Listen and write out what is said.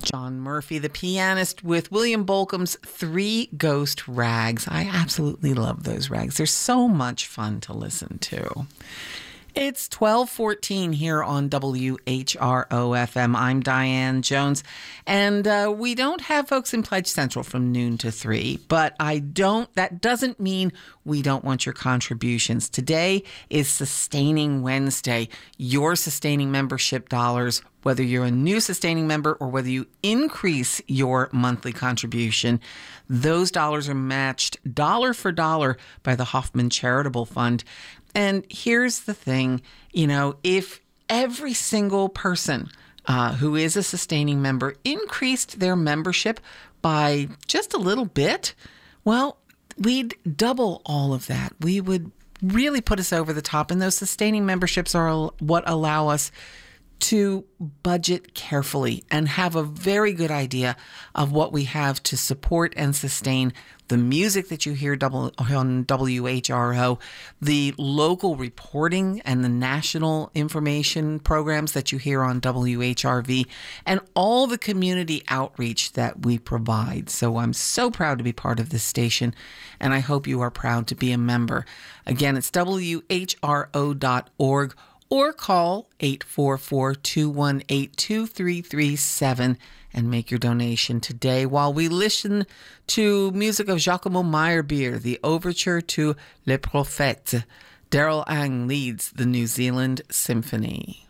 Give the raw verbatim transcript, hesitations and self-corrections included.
John Murphy, the pianist, with William Bolcom's Three Ghost Rags. I absolutely love those rags. They're so much fun to listen to. It's twelve fourteen here on W H R O F M. I'm Diane Jones, and uh, we don't have folks in Pledge Central from noon to three, but I don't. That doesn't mean we don't want your contributions. Today is Sustaining Wednesday. Your sustaining membership dollars, whether you're a new sustaining member or whether you increase your monthly contribution, those dollars are matched dollar for dollar by the Hoffman Charitable Fund. And here's the thing, you know, if every single person uh, who is a sustaining member increased their membership by just a little bit, well, we'd double all of that. We would really put us over the top. And those sustaining memberships are what allow us to budget carefully and have a very good idea of what we have to support and sustain the music that you hear on W H R O, the local reporting and the national information programs that you hear on W H R V, and all the community outreach that we provide. So I'm so proud to be part of this station, and I hope you are proud to be a member. Again, it's W H R O dot org. Or call eight four four, two one eight, two three three seven and make your donation today while we listen to music of Giacomo Meyerbeer, the overture to Le Prophète. Daryl Ang leads the New Zealand Symphony.